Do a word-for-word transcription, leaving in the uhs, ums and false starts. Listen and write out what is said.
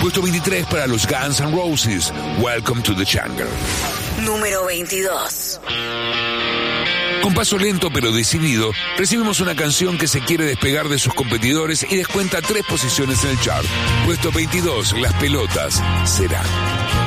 Puesto veintitrés para los Guns N' Roses, Welcome to the Jungle. Número veintidós. Con paso lento pero decidido, recibimos una canción que se quiere despegar de sus competidores y descuenta tres posiciones en el chart. Puesto veintidós, Las Pelotas, Será.